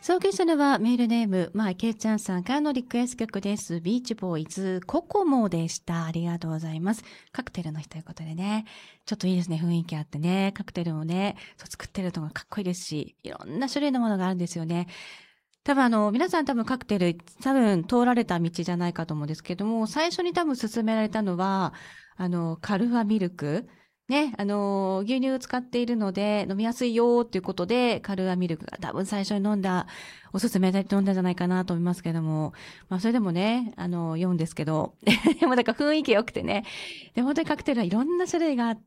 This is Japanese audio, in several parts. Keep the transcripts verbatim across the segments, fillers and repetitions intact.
送迎者ではメールネーム、まあ、けいちゃんさんからのリクエスト曲です。ビーチボーイズ、ココモでした。ありがとうございます。カクテルの日ということでね。ちょっといいですね。雰囲気あってね。カクテルをね、そう作ってるのがかっこいいですし、いろんな種類のものがあるんですよね。多分あの、皆さん多分カクテル、多分通られた道じゃないかと思うんですけども、最初に多分勧められたのは、あの、カルファミルク。ね、あの、牛乳を使っているので、飲みやすいよっていうことで、カルファミルクが多分最初に飲んだ、おすすめで飲んだんじゃないかなと思いますけども、まあそれでもね、あの、読んですけど、でもなんか雰囲気良くてね、で、本当にカクテルはいろんな種類があって、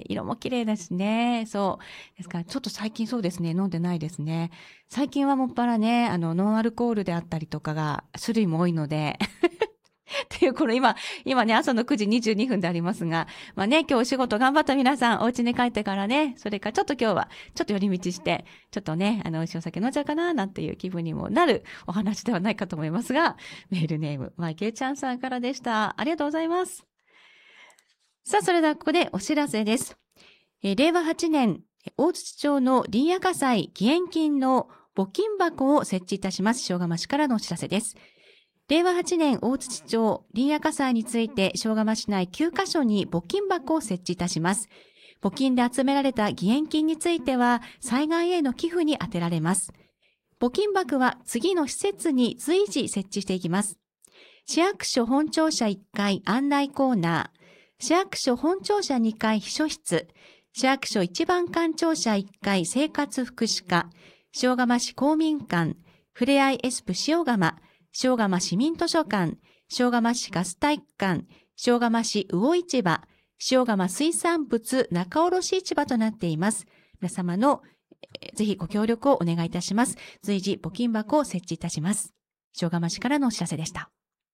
色も綺麗だしね、そう。ですから、ちょっと最近そうですね、飲んでないですね。最近はもっぱらね、あの、ノンアルコールであったりとかが、種類も多いので、っていう、この今、今ね、朝のくじにじゅうにふんでありますが、まあね、今日お仕事頑張った皆さん、お家に帰ってからね、それからちょっと今日は、ちょっと寄り道して、ちょっとね、あの、美味しいお酒飲んじゃうかな、なんていう気分にもなるお話ではないかと思いますが、メールネーム、マイケイちゃんさんからでした。ありがとうございます。さあ、それではここでお知らせです。えー、れいわはちねん、大槌町の林野火災義援金の募金箱を設置いたします。塩釜市からのお知らせです。れいわはちねん大槌町林野火災について塩釜市内きゅうカ所に募金箱を設置いたします。募金で集められた義援金については災害への寄付に充てられます。募金箱は次の施設に随時設置していきます。市役所本庁舎いっかい案内コーナー、市役所本庁舎にかい秘書室、市役所一番館庁舎いっかい生活福祉課、塩釜市公民館、ふれあいエスプ塩釜、塩釜市民図書館、塩釜市ガス体育館、塩釜市魚市場、塩釜水産物仲卸市場となっています。皆様のぜひご協力をお願いいたします。随時募金箱を設置いたします。塩釜市からのお知らせでした。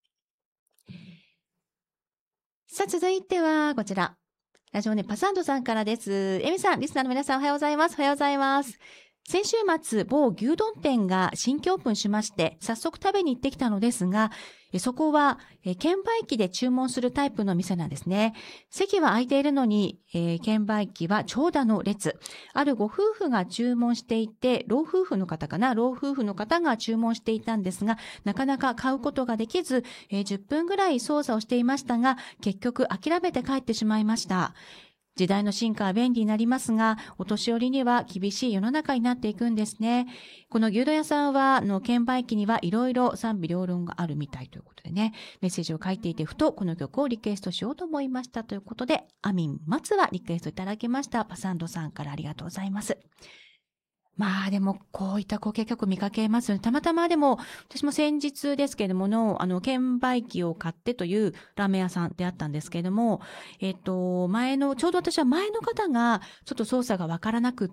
さあ、続いてはこちら。ラジオネームパサンドさんからです。エミさん、リスナーの皆さんおはようございます。おはようございます。先週末、某牛丼店が新規オープンしまして、早速食べに行ってきたのですが、そこは、券売機で注文するタイプの店なんですね。席は空いているのに、えー、券売機は長蛇の列。あるご夫婦が注文していて、老夫婦の方かな、老夫婦の方が注文していたんですが、なかなか買うことができず、えー、じゅっぷんぐらい操作をしていましたが、結局諦めて帰ってしまいました。時代の進化は便利になりますが、お年寄りには厳しい世の中になっていくんですね。この牛丼屋さんは、の券売機にはいろいろ賛否両論があるみたいということでね、メッセージを書いていて、ふとこの曲をリクエストしようと思いましたということで、アミン松はリクエストいただきました。パサンドさんからありがとうございます。まあでもこういった光景結構見かけますよね。たまたまでも私も先日ですけれどものあの券売機を買ってというラーメン屋さんであったんですけれども、えっと前のちょうど私は前の方がちょっと操作がわからなくって、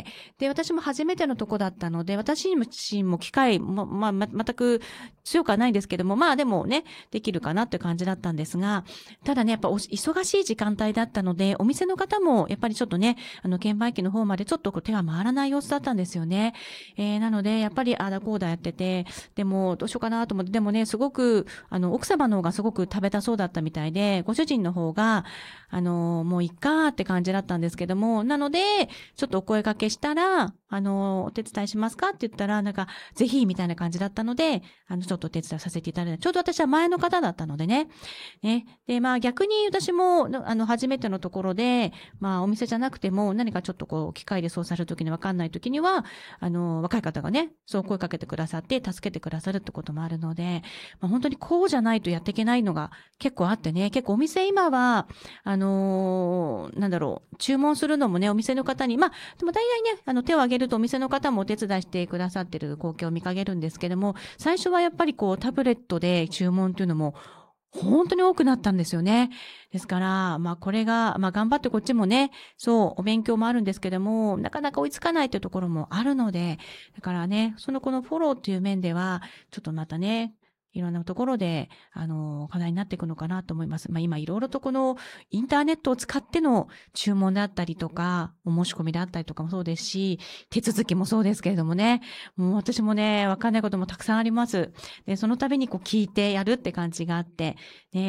で私も初めてのとこだったので、私自身も機械もまあ全く強くはないんですけども、まあでもねできるかなって感じだったんですが、ただねやっぱ忙しい時間帯だったので、お店の方もやっぱりちょっとねあの券売機の方までちょっとこう手が回らない様子だったんですよね。えー、なので、やっぱりあだこうだやってて、でもどうしようかなと思って、でもね、すごく、あの、奥様の方がすごく食べたそうだったみたいで、ご主人の方が、あの、もういっかーって感じだったんですけども、なので、ちょっとお声掛けしたら、あの、お手伝いしますかって言ったら、なんか、ぜひ、みたいな感じだったので、あの、ちょっとお手伝いさせていただいた。ちょうど私は前の方だったのでね。ね。で、まあ逆に私も、あの、初めてのところで、まあお店じゃなくても、何かちょっとこう、機械で操作するときにわかんないときには、あの、若い方がね、そう声かけてくださって、助けてくださるってこともあるので、まあ本当にこうじゃないとやっていけないのが結構あってね、結構お店今は、あのー、なんだろう、注文するのもね、お店の方に、まあ、でも大体ね、あの、手を挙げるとお店の方もお手伝いしてくださってる光景を見かけるんですけども、最初はやっぱりこう、タブレットで注文っていうのも、本当に多くなったんですよね。ですから、まあこれが、まあ頑張ってこっちもね、そう、お勉強もあるんですけども、なかなか追いつかないというところもあるので、だからね、そのこのフォローっていう面では、ちょっとまたね、いろんなところで、あの、課題になっていくのかなと思います。まあ今いろいろとこのインターネットを使っての注文であったりとか、お申し込みであったりとかもそうですし、手続きもそうですけれどもね、もう私もね、わかんないこともたくさんあります。で、その度にこう聞いてやるって感じがあって、ね、